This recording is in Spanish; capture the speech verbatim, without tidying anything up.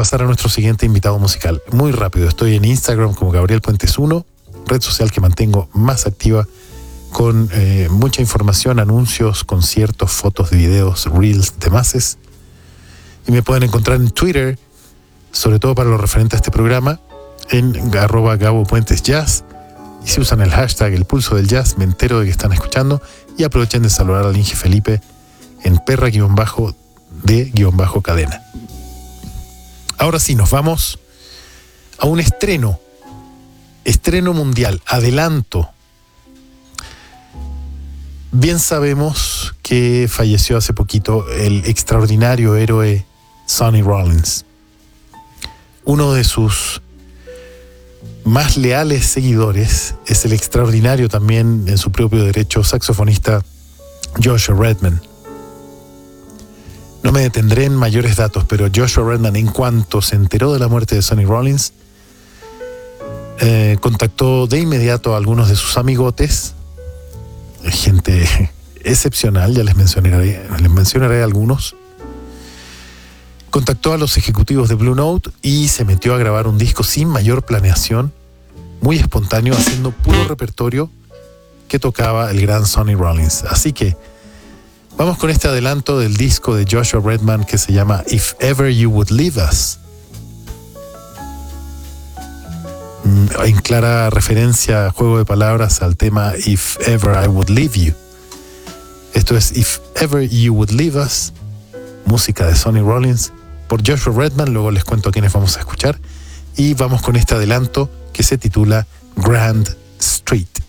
pasar a nuestro siguiente invitado musical. Muy rápido, estoy en Instagram como Gabriel Puentes uno, red social que mantengo más activa, con eh, mucha información, anuncios, conciertos, fotos de videos, reels, demás. Y me pueden encontrar en Twitter, sobre todo para lo referente a este programa, en arroba Gabo Puentes Jazz. Y si usan el hashtag El Pulso del Jazz, me entero de que están escuchando. Y aprovechen de saludar al Inge Felipe en perra-de-cadena. Ahora sí, nos vamos a un estreno. Estreno mundial, adelanto. Bien sabemos que falleció hace poquito el extraordinario héroe Sonny Rollins. Uno de sus más leales seguidores es el extraordinario también en su propio derecho saxofonista Joshua Redman. No me detendré en mayores datos, pero Joshua Redman, en cuanto se enteró de la muerte de Sonny Rollins, eh, contactó de inmediato a algunos de sus amigotes, gente excepcional, ya les mencionaré, les mencionaré algunos. Contactó a los ejecutivos de Blue Note y se metió a grabar un disco sin mayor planeación, muy espontáneo, haciendo puro repertorio que tocaba el gran Sonny Rollins. Así que vamos con este adelanto del disco de Joshua Redman que se llama If Ever You Would Leave Us, en clara referencia, juego de palabras, al tema If Ever I Would Leave You. Esto es If Ever You Would Leave Us, música de Sonny Rollins por Joshua Redman. Luego les cuento a quiénes vamos a escuchar y vamos con este adelanto que se titula Grand Street.